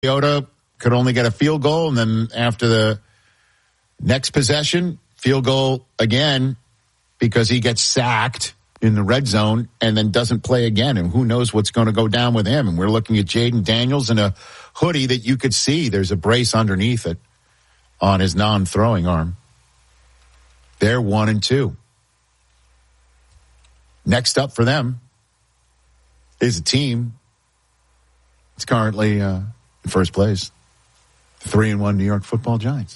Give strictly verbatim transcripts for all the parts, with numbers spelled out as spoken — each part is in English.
Mariota could only get a field goal, and then after the next possession, field goal again because he gets sacked in the red zone and then doesn't play again. And who knows what's going to go down with him. And we're looking at Jaden Daniels in a hoodie that you could see there's a brace underneath it on his non-throwing arm. They're one and two. Next up for them is a team that's currently uh, in first place. Three and one New York Football Giants.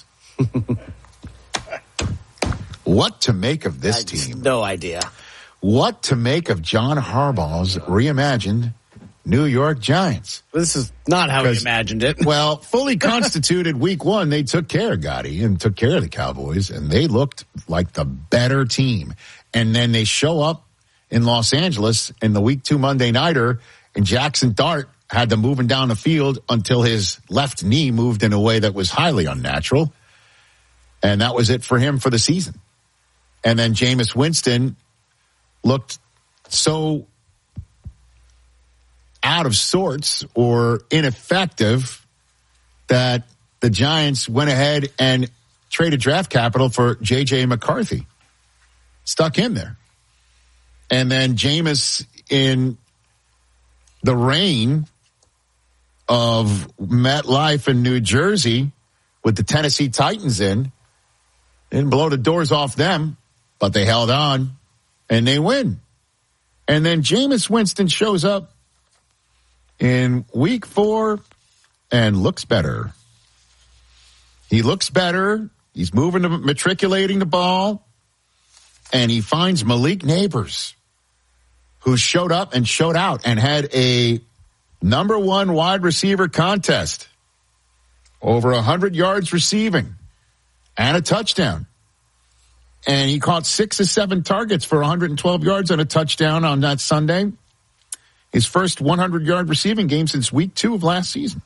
What to make of this team? No idea. What to make of John Harbaugh's reimagined New York Giants? This is not how we imagined it. Well, fully constituted week one, they took care of Gotti and took care of the Cowboys, and they looked like the better team. And then they show up in Los Angeles in the week two Monday nighter, and Jackson Dart had them moving down the field until his left knee moved in a way that was highly unnatural. And that was it for him for the season. And then Jameis Winston looked so out of sorts or ineffective that the Giants went ahead and traded draft capital for J J McCarthy. Stuck him there. And then Jameis, in the rain of MetLife in New Jersey with the Tennessee Titans in, didn't blow the doors off them, but they held on and they win. And then Jameis Winston shows up in week four and looks better. He looks better. He's moving, to matriculating the ball, and he finds Malik Neighbors, who showed up and showed out and had a number one wide receiver contest, over one hundred yards receiving and a touchdown. And he caught six or seven targets for one hundred twelve yards and a touchdown on that Sunday. His first one hundred-yard receiving game since week two of last season.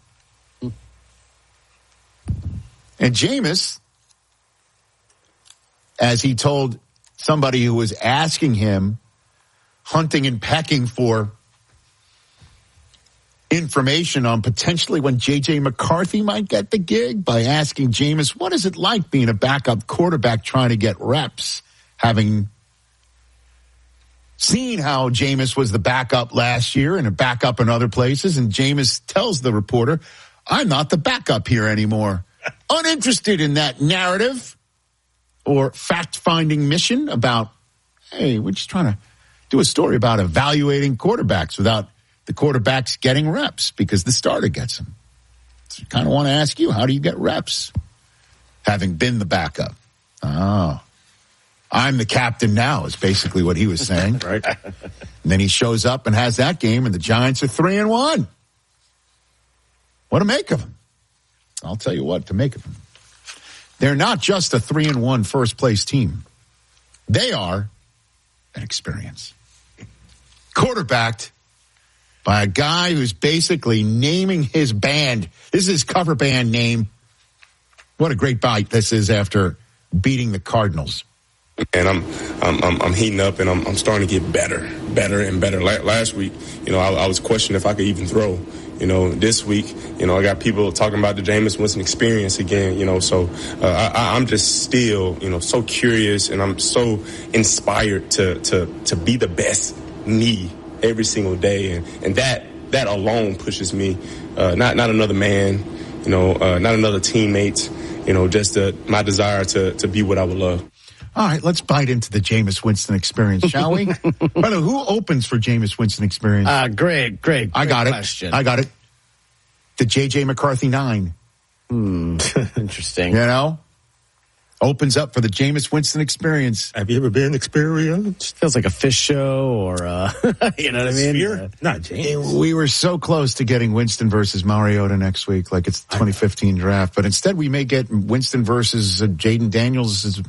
And Jameis, as he told somebody who was asking him, hunting and pecking for information on potentially when J J McCarthy might get the gig, by asking Jameis, what is it like being a backup quarterback trying to get reps, having seen how Jameis was the backup last year and a backup in other places. And Jameis tells the reporter, I'm not the backup here anymore. Uninterested in that narrative or fact-finding mission about, hey, we're just trying to do a story about evaluating quarterbacks without the quarterbacks getting reps because the starter gets them. So I kind of want to ask you, how do you get reps having been the backup? Oh, I'm the captain now is basically what he was saying. Right. And then he shows up and has that game, and the Giants are three and one. What to make of him? I'll tell you what to make of them. They're not just a three and one first place team. They are an experience. Quarterbacked by a guy who's basically naming his band. This is his cover band name. What a great bite this is after beating the Cardinals. And I'm I'm I'm, I'm heating up, and I'm, I'm starting to get better, better and better. La- last week, you know, I, I was questioning if I could even throw. You know, this week, you know, I got people talking about the Jameis Winston experience again, you know, so uh, I, I'm just still, you know, so curious, and I'm so inspired to to to be the best me every single day. And, and that that alone pushes me, uh, not not another man, you know, uh, not another teammate, you know, just uh, my desire to, to be what I would love. All right, let's bite into the Jameis Winston experience, shall we? By the way, who opens for Jameis Winston experience? Uh, great, great, great I got question. it. I got it. The J J McCarthy nine. Hmm. Interesting. You know? Opens up for the Jameis Winston experience. Have you ever been experienced? Feels like a fish show or, uh, you know what I mean? Sphere? Not James. We were so close to getting Winston versus Mariota next week, like it's the twenty fifteen draft. But instead we may get Winston versus uh, Jaden Daniels'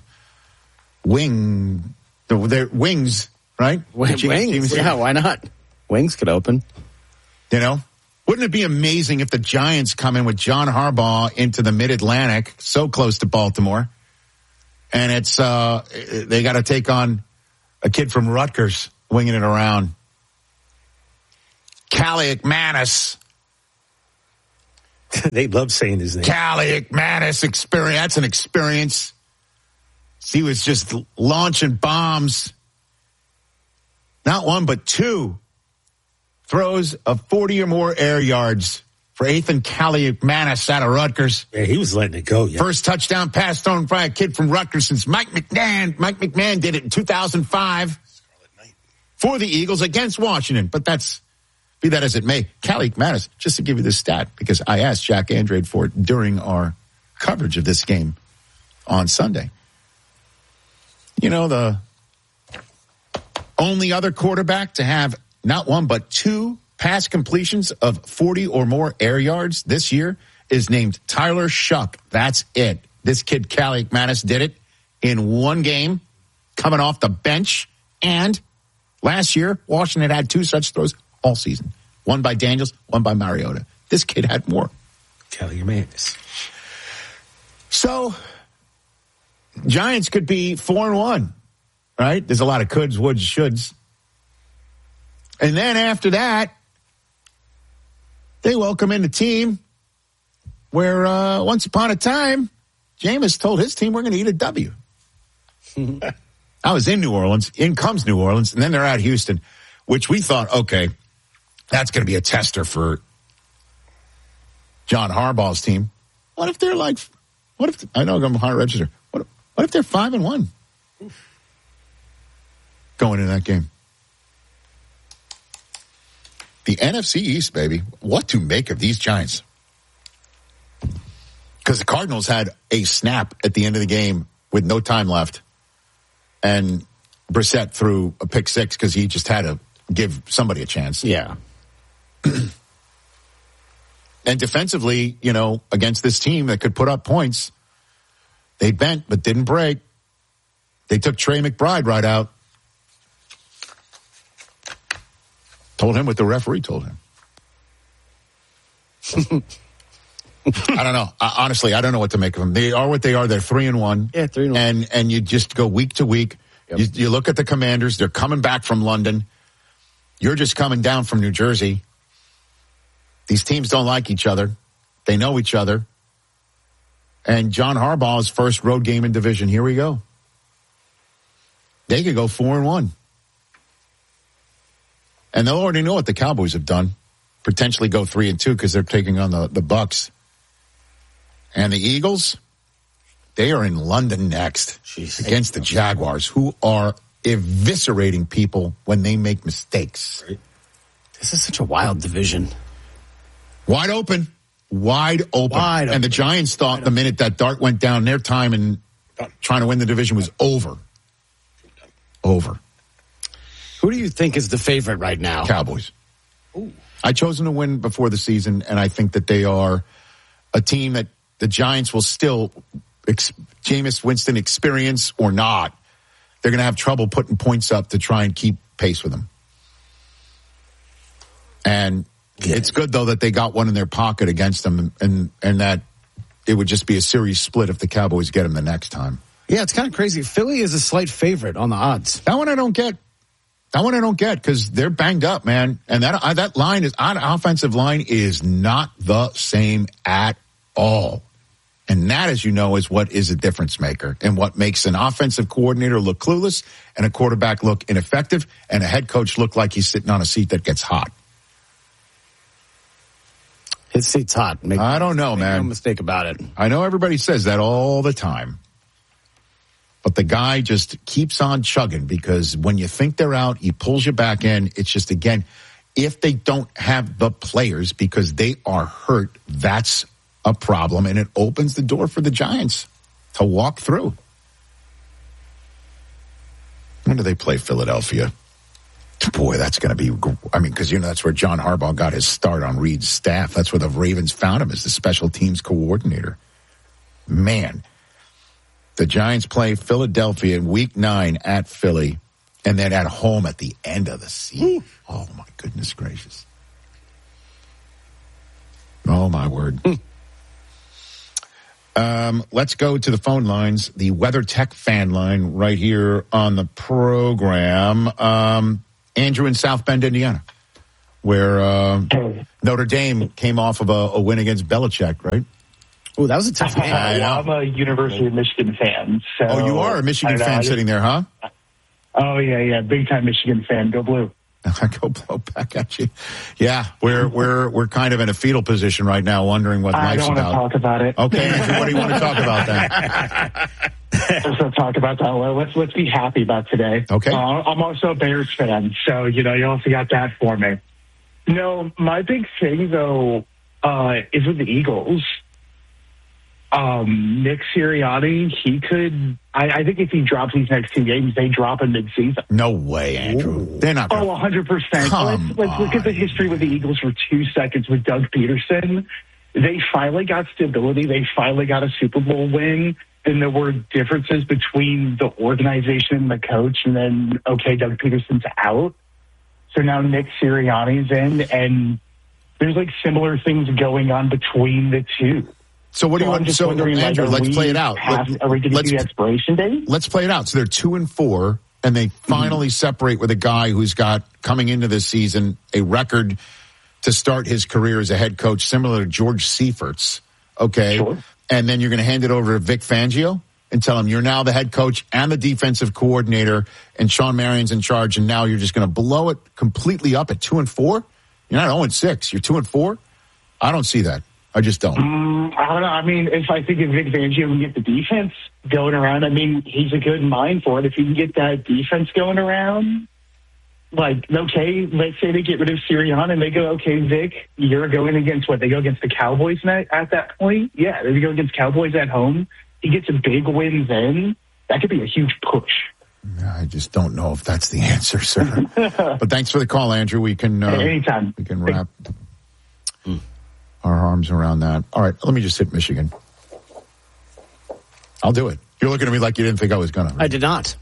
wing, their wings, right? W- James, wings, James, yeah, why not? Wings could open. You know? Wouldn't it be amazing if the Giants come in with John Harbaugh into the Mid-Atlantic, so close to Baltimore, and it's uh, they got to take on a kid from Rutgers winging it around. Callie McManus They love saying his name. Cali McManus experience. That's an experience. He was just launching bombs. Not one, but two throws of forty or more air yards for Ethan Cali McManus out of Rutgers. Yeah, he was letting it go. Yeah. First touchdown pass thrown by a kid from Rutgers since Mike McMahon. Mike McMahon did it in two thousand five for the Eagles against Washington. But that's, be that as it may, Cali McManus, just to give you this stat, because I asked Jack Andrade for it during our coverage of this game on Sunday. You know, the only other quarterback to have not one but two pass completions of forty or more air yards this year is named Tyler Shuck. That's it. This kid, Cali McManus, did it in one game, coming off the bench. And last year, Washington had two such throws all season. One by Daniels, one by Mariota. This kid had more. Cali McManus. So, Giants could be four and one, right? There's a lot of coulds, woulds, shoulds. And then after that, they welcome in a team where uh, once upon a time, Jameis told his team, we're going to eat a W. I was in New Orleans. In comes New Orleans. And then they're at Houston, which we thought, okay, that's going to be a tester for John Harbaugh's team. What if they're like, what if, I know I'm high register. What, what if they're five and one going into that game? The N F C East, baby. What to make of these Giants? Because the Cardinals had a snap at the end of the game with no time left. And Brissett threw a pick six because he just had to give somebody a chance. Yeah. And defensively, you know, against this team that could put up points, they bent but didn't break. They took Trey McBride right out. Told him what the referee told him. I don't know. I, honestly, I don't know what to make of them. They are what they are. They're three and one. Yeah, three and one. And, and you just go week to week. Yep. You, you look at the Commanders. They're coming back from London. You're just coming down from New Jersey. These teams don't like each other. They know each other. And John Harbaugh's first road game in division. Here we go. They could go four and one. And they'll already know what the Cowboys have done. Potentially go three and two because they're taking on the, the Bucks. And the Eagles, they are in London next Jeez, against the Jaguars, who are eviscerating people when they make mistakes. Right. This is such a wild division. Wide open. Wide open. Wide open. And the Giants thought Wide the minute that dart went down, their time in trying to win the division was over. Over. Who do you think is the favorite right now? Cowboys. Ooh. I chose them to win before the season, and I think that they are a team that the Giants will still, ex- Jameis Winston experience or not, they're going to have trouble putting points up to try and keep pace with them. And yeah. It's good, though, that they got one in their pocket against them, and, and, and that it would just be a series split if the Cowboys get them the next time. Yeah, it's kind of crazy. Philly is a slight favorite on the odds. That one I don't get. That one I don't get because they're banged up, man. And that uh, that line is, our offensive line is not the same at all. And that, as you know, is what is a difference maker and what makes an offensive coordinator look clueless and a quarterback look ineffective and a head coach look like he's sitting on a seat that gets hot. His seat's hot. Make, I don't know, make man. No mistake about it. I know everybody says that all the time. But the guy just keeps on chugging because when you think they're out, he pulls you back in. It's just, again, if they don't have the players because they are hurt, that's a problem. And it opens the door for the Giants to walk through. When do they play Philadelphia? Boy, that's going to be, I mean, because, you know, that's where John Harbaugh got his start on Reed's staff. That's where the Ravens found him as the special teams coordinator. Man. The Giants play Philadelphia in week nine at Philly and then at home at the end of the season. Oh, my goodness gracious. Oh, my word. um, let's go to the phone lines. The WeatherTech fan line right here on the program. Um, Andrew in South Bend, Indiana, where uh, Notre Dame came off of a, a win against Belichick, right? Oh, that was a tough game. I know. I'm a University of Michigan fan. So Oh, you are a Michigan know, fan just, sitting there, huh? Oh, yeah, yeah. Big time Michigan fan. Go Blue. Go blow back at you. Yeah, we're we're we're kind of in a fetal position right now, wondering what I life's don't want about. to talk about it. Okay, Andrew, what do you want to talk about then? Let's not talk about that. Well, let's let's be happy about today. Okay. Uh, I'm also a Bears fan, so you know you also got that for me. No, my big thing though uh, is with the Eagles. Um, Nick Sirianni, he could. I, I think if he drops these next two games, they drop him mid-season. No way, Andrew. Ooh. They're not. Gonna... Oh, one hundred percent. Come let's let's look at the history with the Eagles for two seconds with Doug Peterson. They finally got stability. They finally got a Super Bowl win. Then there were differences between the organization and the coach. And then, okay, Doug Peterson's out. So now Nick Sirianni's in. And there's like similar things going on between the two. So what do you so want? So Andrew, like, let's play it out. Past, are we going to see the expiration date? Let's play it out. So they're two and four, and they finally mm-hmm. separate with a guy who's got coming into this season a record to start his career as a head coach, similar to George Seifert's. Okay, sure. And then you're going to hand it over to Vic Fangio and tell him you're now the head coach and the defensive coordinator, and Sean Marion's in charge, and now you're just going to blow it completely up at two and four. You're not zero and six. You're two and four. I don't see that. I just don't. Um, I don't know. I mean, if I think if Vic Fangio can get the defense going around, I mean, he's a good mind for it. If he can get that defense going around, like, okay, let's say they get rid of Sirianni and they go, okay, Vic, you're going against what? They go against the Cowboys at, at that point? Yeah, they go against Cowboys at home. He gets a big win then. That could be a huge push. I just don't know if that's the answer, sir. But thanks for the call, Andrew. We can, uh, anytime. We can wrap our arms around that. All right, let me just hit Michigan. I'll do it. You're looking at me like you didn't think I was going to. I did not.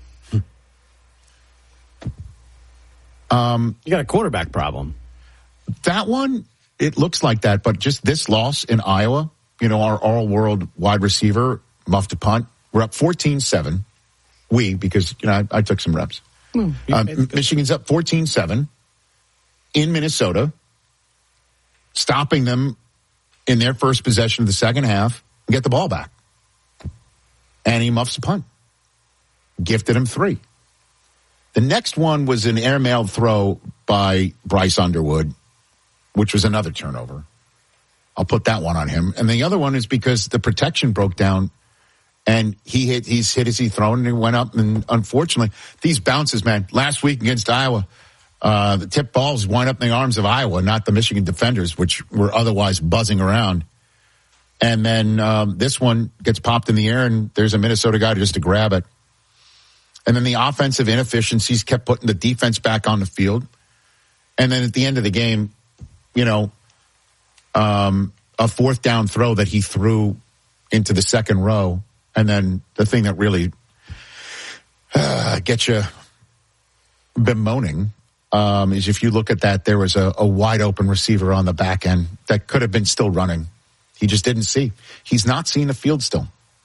Um, you got a quarterback problem. That one, it looks like that, but just this loss in Iowa, you know, our all-world wide receiver, muffed a punt. We're up fourteen seven. We, because, you know, I, I took some reps. Mm, um, Michigan's up fourteen seven in Minnesota, stopping them in their first possession of the second half and get the ball back. And he muffs a punt. Gifted him three. The next one was an airmail throw by Bryce Underwood, which was another turnover. I'll put that one on him. And the other one is because the protection broke down and he hit, he's hit as he thrown and he went up. And unfortunately, these bounces, man, last week against Iowa, uh, the tip balls wind up in the arms of Iowa, not the Michigan defenders, which were otherwise buzzing around. And then um, this one gets popped in the air and there's a Minnesota guy just to grab it. And then the offensive inefficiencies kept putting the defense back on the field. And then at the end of the game, you know, um, a fourth down throw that he threw into the second row. And then the thing that really uh, gets you bemoaning um, is if you look at that, there was a, a wide open receiver on the back end that could have been still running. He just didn't see. He's not seeing the field still.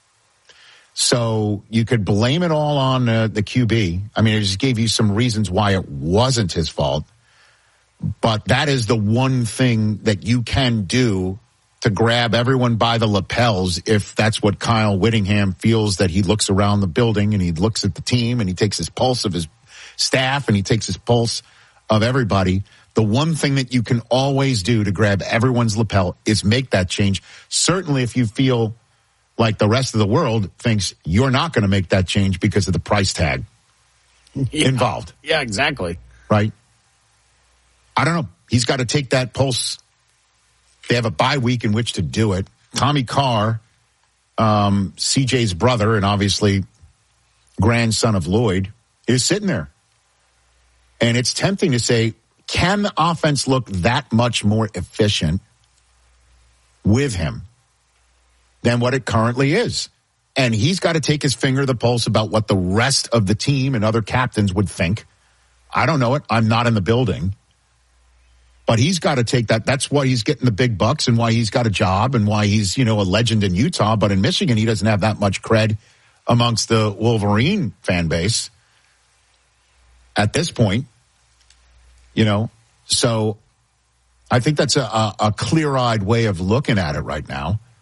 So you could blame it all on uh, the Q B. I mean, I just gave you some reasons why it wasn't his fault. But that is the one thing that you can do to grab everyone by the lapels if that's what Kyle Whittingham feels, that he looks around the building and he looks at the team and he takes his pulse of his staff and he takes his pulse of everybody. The one thing that you can always do to grab everyone's lapel is make that change. Certainly if you feel like the rest of the world thinks you're not going to make that change because of the price tag yeah. involved. Yeah, exactly. Right? I don't know. He's got to take that pulse. They have a bye week in which to do it. Tommy Carr, um, C J's brother and obviously grandson of Lloyd, is sitting there. And it's tempting to say, can the offense look that much more efficient with him than what it currently is? And he's got to take his finger to the pulse about what the rest of the team and other captains would think. I don't know it. I'm not in the building. But he's got to take that. That's why he's getting the big bucks and why he's got a job and why he's, you know, a legend in Utah. But in Michigan, he doesn't have that much cred amongst the Wolverine fan base at this point, you know. So I think that's a, a, a clear-eyed way of looking at it right now.